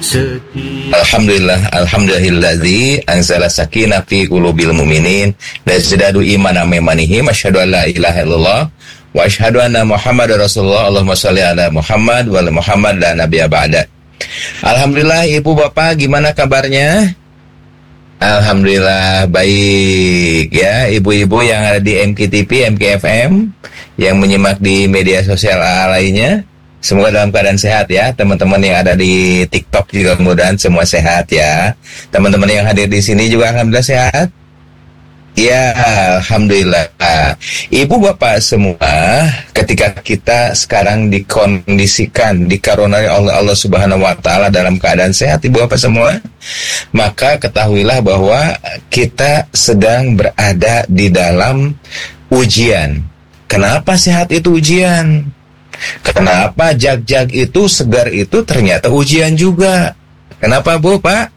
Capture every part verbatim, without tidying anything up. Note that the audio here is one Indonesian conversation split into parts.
Alhamdulillah, alhamdulillahilladzi anzala sakinah fi qulubil mu'minin lazdadu imanan bimanihim asyhadu an la ilaha illallah wa asyhadu anna Muhammadar Rasulullah. Allahumma shalli ala Muhammad wa ala Muhammad la nabiyya ba'da. Alhamdulillah, Ibu Bapak gimana kabarnya? Alhamdulillah baik ya, ibu-ibu yang ada di M K T V, M K F M, yang menyimak di media sosial lainnya. Semoga dalam keadaan sehat ya. Teman-teman yang ada di TikTok juga mudah-mudahan semua sehat ya. Teman-teman yang hadir di sini juga alhamdulillah sehat. Ya, alhamdulillah. Ibu bapak semua, ketika kita sekarang dikondisikan, dikaruniai oleh Allah Subhanahu wa taala dalam keadaan sehat, ibu bapak semua, maka ketahuilah bahwa kita sedang berada di dalam ujian. Kenapa sehat itu ujian? Kenapa jag-jag itu, segar itu ternyata ujian juga? Kenapa Bu, Pak?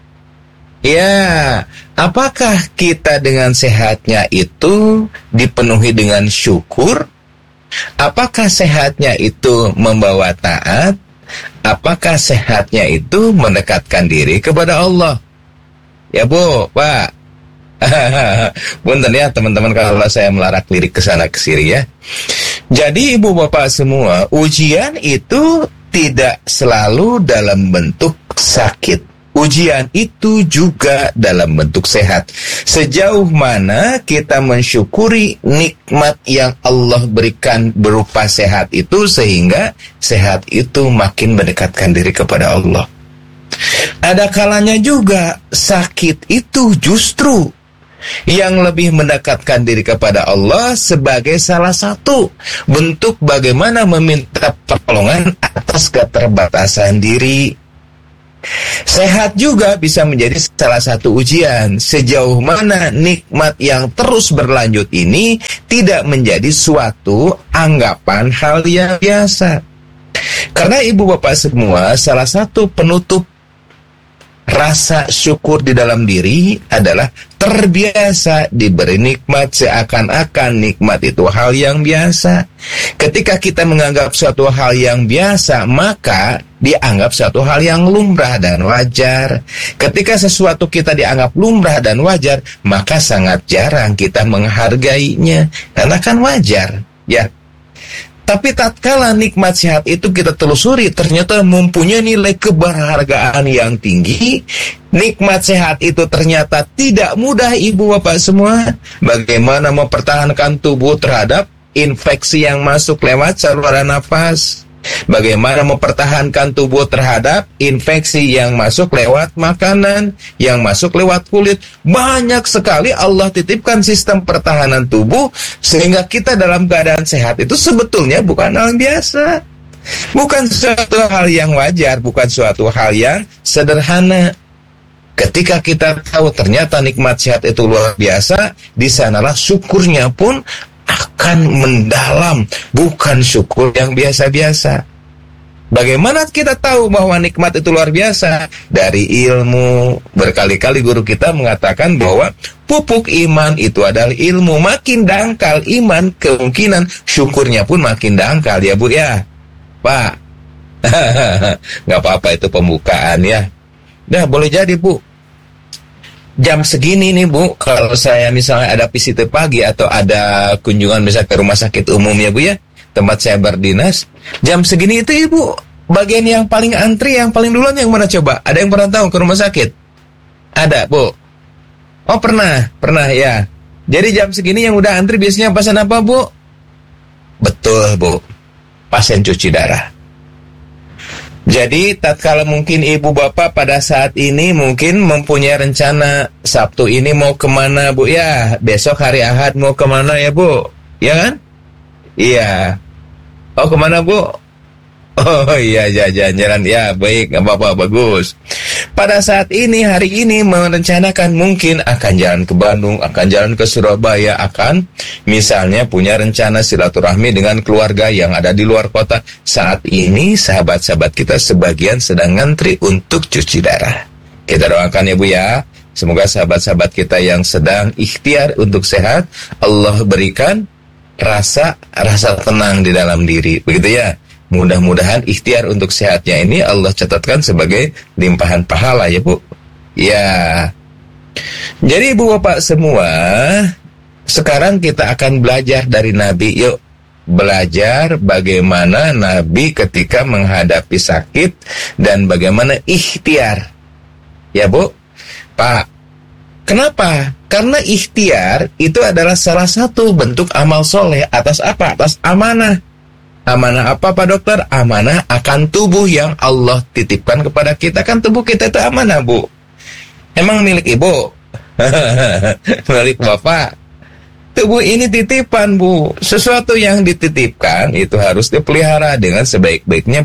Ya, apakah kita dengan sehatnya itu dipenuhi dengan syukur? Apakah sehatnya itu membawa taat? Apakah sehatnya itu mendekatkan diri kepada Allah? Ya Bu, Pak. Punten ya teman-teman kalau saya melarak lirik ke sana ke sini ya. Jadi ibu bapak semua, ujian itu tidak selalu dalam bentuk sakit. Ujian itu juga dalam bentuk sehat. Sejauh mana kita mensyukuri nikmat yang Allah berikan berupa sehat itu, sehingga sehat itu makin mendekatkan diri kepada Allah. Ada kalanya juga sakit itu justru yang lebih mendekatkan diri kepada Allah sebagai salah satu bentuk bagaimana meminta pertolongan atas keterbatasan diri. Sehat juga bisa menjadi salah satu ujian sejauh mana nikmat yang terus berlanjut ini tidak menjadi suatu anggapan hal yang biasa. Karena ibu bapak semua, salah satu penutup rasa syukur di dalam diri adalah terbiasa diberi nikmat seakan-akan nikmat itu hal yang biasa. Ketika kita menganggap suatu hal yang biasa, maka dianggap suatu hal yang lumrah dan wajar. Ketika sesuatu kita dianggap lumrah dan wajar, maka sangat jarang kita menghargainya karena kan wajar, ya. Tapi tatkala nikmat sehat itu kita telusuri, ternyata mempunyai nilai keberhargaan yang tinggi. Nikmat sehat itu ternyata tidak mudah ibu bapak semua. Bagaimana mempertahankan tubuh terhadap infeksi yang masuk lewat saluran nafas? Bagaimana mempertahankan tubuh terhadap infeksi yang masuk lewat makanan, yang masuk lewat kulit? Banyak sekali Allah titipkan sistem pertahanan tubuh sehingga kita dalam keadaan sehat itu sebetulnya bukan hal biasa, bukan suatu hal yang wajar, bukan suatu hal yang sederhana. Ketika kita tahu ternyata nikmat sehat itu luar biasa, di sanalah syukurnya pun akan mendalam, bukan syukur yang biasa-biasa. Bagaimana kita tahu bahwa nikmat itu luar biasa? Dari ilmu. Berkali-kali guru kita mengatakan bahwa pupuk iman itu adalah ilmu. Makin dangkal iman, kemungkinan syukurnya pun makin dangkal, ya Bu ya. Pak, nggak apa-apa itu pembukaan ya. Nah, boleh jadi Bu, jam segini nih Bu, kalau saya misalnya ada visit pagi atau ada kunjungan misalnya ke rumah sakit umum ya Bu ya, tempat saya berdinas, jam segini itu Ibu, bagian yang paling antri, yang paling duluan yang mana coba? Ada yang pernah tahu ke rumah sakit? Ada Bu? Oh pernah, pernah ya. Jadi jam segini yang udah antri biasanya pasien apa Bu? Betul Bu, pasien cuci darah. Jadi tatkala mungkin ibu bapak pada saat ini mungkin mempunyai rencana Sabtu ini mau kemana Bu ya, besok hari Ahad mau kemana ya Bu, ya kan? Iya. Oh kemana Bu? Oh iya jalan-jalan ya, baik, nggak apa-apa, bagus. Pada saat ini, hari ini merencanakan mungkin akan jalan ke Bandung, akan jalan ke Surabaya, akan misalnya punya rencana silaturahmi dengan keluarga yang ada di luar kota. Saat ini sahabat-sahabat kita sebagian sedang ngantri untuk cuci darah. Kita doakan ya Bu ya, semoga sahabat-sahabat kita yang sedang ikhtiar untuk sehat, Allah berikan rasa rasa tenang di dalam diri, begitu ya. mudah-mudahan ikhtiar untuk sehatnya ini Allah catatkan sebagai limpahan pahala ya Bu. Ya. Jadi Ibu Bapak semua, sekarang kita akan belajar dari Nabi. Yuk, belajar bagaimana Nabi ketika menghadapi sakit dan bagaimana ikhtiar. Ya Bu, Pak, kenapa? Karena ikhtiar itu adalah salah satu bentuk amal soleh. Atas apa? Atas amanah. Amanah apa Pak Dokter? Amanah akan tubuh yang Allah titipkan kepada kita. Kan tubuh kita itu amanah Bu. Emang milik Ibu? Milik Bapak? Tubuh ini titipan Bu. Sesuatu yang dititipkan itu harus dipelihara dengan sebaik-baiknya